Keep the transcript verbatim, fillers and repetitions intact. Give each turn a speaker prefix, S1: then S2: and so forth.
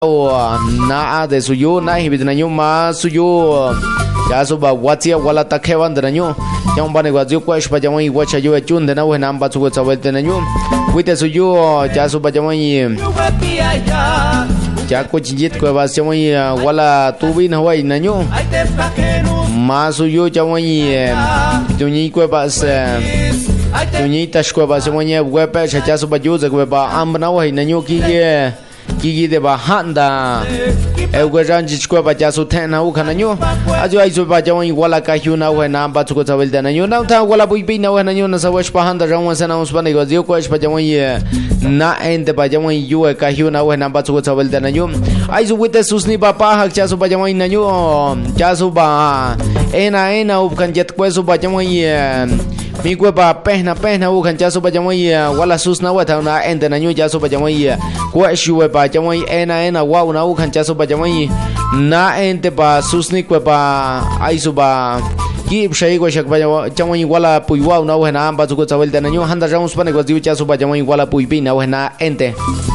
S1: na de suyu na hibitnañu ma suyu ya suba watia wala takhewan danañu yang bane gwaziu kwa shpa jamai wacha yo chun de na we namba chu chawel tenañu wite suyu ya suba jamai ya ko chinjit ko ba jamai wala tubi na wai nañu ma suyu jamai tuñi ko ba tuñi tash ko ba jamai wepa cha suba yu ze ko ba ambna wai nañu ki ye Kiki de bajanda el guerran chichko ba ya su tena u kanañu ayo ai su ba jawan iguala ka hiuna we na ba chu ko tabel danañu na ta wala bui bi na we nañu na sawesh pahanda ran sana us ba nego dio ko es ba jawan na ente ba jawan yu ka hiuna we na ba chu ko tabel danañu ai su wite susni ba pa hak cha su ba jawan nañu cha su ba ena ena u kan jet ko su ba jawan mi kwe ba pehna pehna u kan cha su ba jawan wala susna wa ta na ente nañu cha su ba jawan kwa shuwe ba jamai ena ena wa una u khancha so ba jamai na ente ba susni kwe ba ai su ba ki shai ko shak ba jamai wala pui wa una u na ba chu ko chawel da na nyu handa ramus pa ne ko jiu cha so ba jamai wala pui pi na u na ente